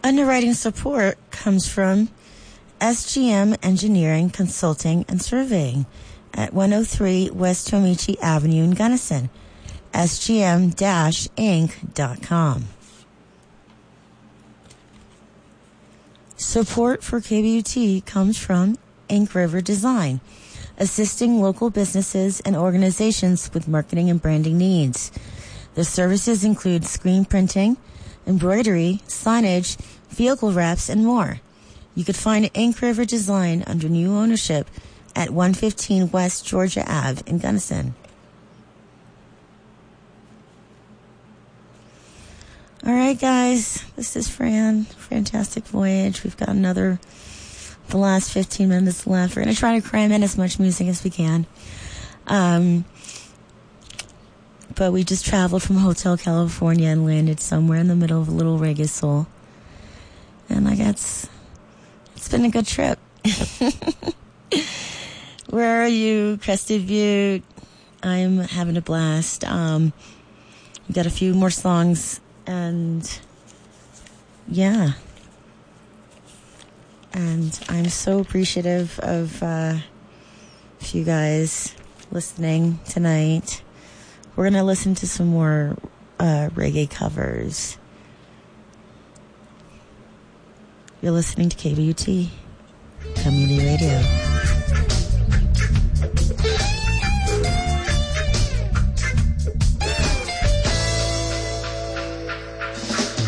Underwriting support comes from SGM Engineering, Consulting, and Surveying at 103 West Tomichi Avenue in Gunnison. SGM-Inc.com. Support for KBUT comes from Ink River Design, assisting local businesses and organizations with marketing and branding needs. Their services include screen printing, embroidery, signage, vehicle wraps, and more. You could find Ink River Design under new ownership at 115 West Georgia Ave in Gunnison. All right, guys, this is Fran. Fantastic Voyage. We've got the last 15 minutes left. We're going to try to cram in as much music as we can. But we just traveled from Hotel California and landed somewhere in the middle of a little reggae soul. And I guess it's been a good trip. Where are you, Crested Butte? I'm having a blast. We got a few more songs. And yeah, and I'm so appreciative of you guys listening tonight. We're gonna listen to some more reggae covers. You're listening to KBUT Community Radio.